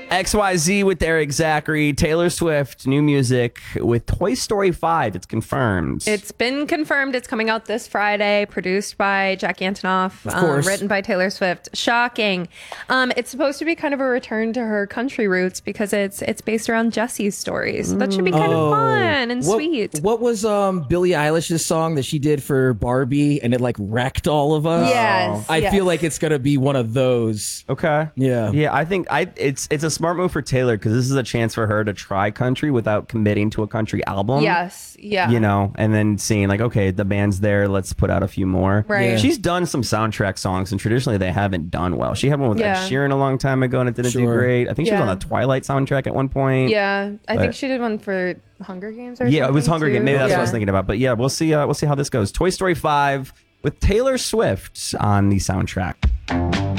XYZ with Eric Zachary, Taylor Swift, new music with Toy Story 5. It's confirmed. It's been confirmed. It's coming out this Friday, produced by Jack Antonoff, Of course. written by Taylor Swift. Shocking. It's supposed to be kind of a return to her country roots because it's based around Jessie's story. So that should be kind of fun and sweet. What was Billie Eilish's song that she did for Barbie and it like wrecked all of us? Yes. I feel like it's going to be one of those. Okay. Yeah. Yeah, I think it's a smart move for Taylor because this is a chance for her to try country without committing to a country album. Yes. Yeah. You know, and then seeing like, okay, the band's there, let's put out a few more. Right. Yeah. She's done some soundtrack songs, and traditionally they haven't done well. She had one with Ed Sheeran a long time ago, and it didn't do Sure. great. I think she was on the Twilight soundtrack at one point. Yeah. I think she did one for Hunger Games or something. Yeah, it was Hunger Games. Maybe that's what I was Yeah. thinking about. But yeah, we'll see how this goes. Toy Story 5 with Taylor Swift on the soundtrack.